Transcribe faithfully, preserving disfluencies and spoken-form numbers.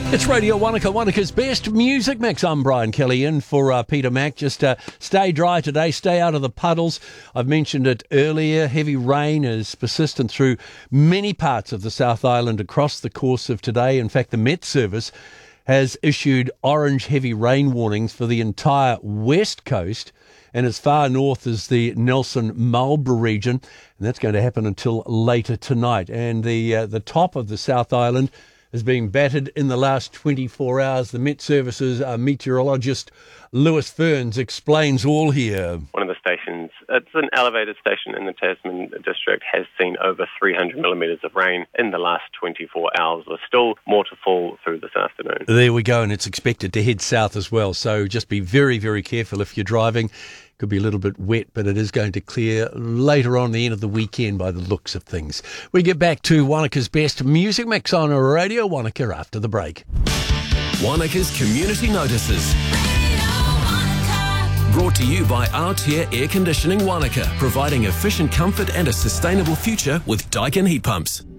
It's Radio Wanaka, Wanaka's best music mix. I'm Brian Kelly in for uh, Peter Mack. Just uh, stay dry today, stay out of the puddles. I've mentioned it earlier. Heavy rain is persistent through many parts of the South Island across the course of today. In fact, the Met Service has issued orange heavy rain warnings for the entire west coast and as far north as the Nelson Marlborough region, and that's going to happen until later tonight. And the uh, the top of the South Island is being battered in the last twenty-four hours. The Met Service's uh, meteorologist Lewis Ferns explains all here. One of the stations, it's an elevated station in the Tasman district, has seen over three hundred millimetres of rain in the last twenty-four hours. There's still more to fall through this afternoon. There we go, and it's expected to head south as well. So just be very, very careful if you're driving. Could be a little bit wet, but it is going to clear later on the end of the weekend by the looks of things. We get back to Wanaka's best music mix on Radio Wanaka after the break. Wanaka's Community Notices. Brought to you by Aotea Air Conditioning Wanaka, providing efficient comfort and a sustainable future with Daikin heat pumps.